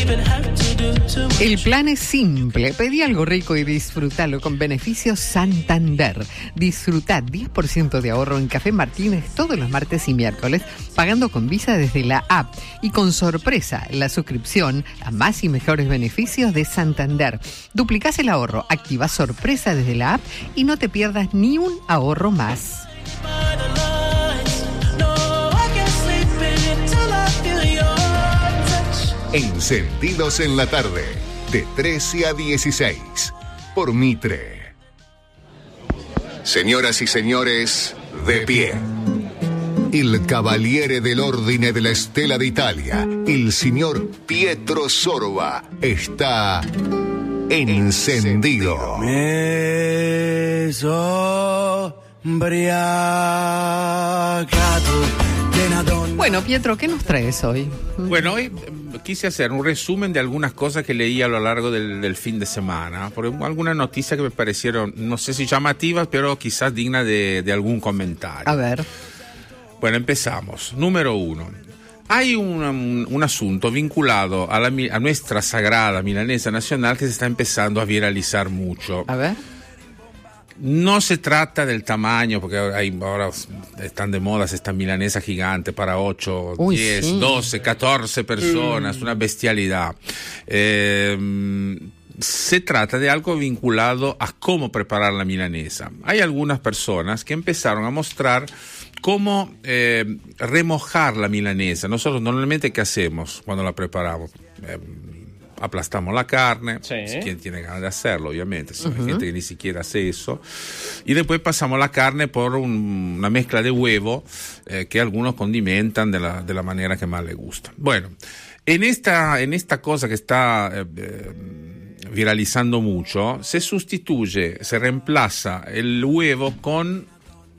El plan es simple. Pedí algo rico y disfrútalo con beneficios Santander. Disfrutá 10% de ahorro en Café Martínez todos los martes y miércoles, pagando con Visa desde la app. Y con sorpresa, la suscripción a más y mejores beneficios de Santander. Duplicás el ahorro, activás sorpresa desde la app y no te pierdas ni un ahorro más. Encendidos en la tarde, de 13 a 16, por Mitre. Señoras y señores, de pie. Il Cavaliere dell'Ordine della Stella d'Italia, il signor Pietro Sorba, está encendido. Bueno, Pietro, ¿qué nos traes hoy? Bueno, hoy quise hacer un resumen de algunas cosas que leí a lo largo del fin de semana, por algunas noticias que me parecieron, no sé si llamativas, pero quizás dignas de algún comentario. A ver. Bueno, empezamos. Número 1. Hay un asunto vinculado a nuestra sagrada milanesa nacional que se está empezando a viralizar mucho. A ver. No se trata del tamaño, porque ahora están de moda estas milanesas gigantes para 8, 10, sí. 12, 14 personas, una bestialidad. Se trata de algo vinculado a cómo preparar la milanesa. Hay algunas personas que empezaron a mostrar cómo remojar la milanesa. Nosotros normalmente, ¿qué hacemos cuando la preparamos? Aplastamos la carne, sí. Quien tiene ganas de hacerlo, obviamente. Hay gente que ni siquiera hace eso. Y después pasamos la carne por una mezcla de huevo que algunos condimentan de la manera que más les gusta. Bueno, en esta cosa que está viralizando mucho, se reemplaza el huevo con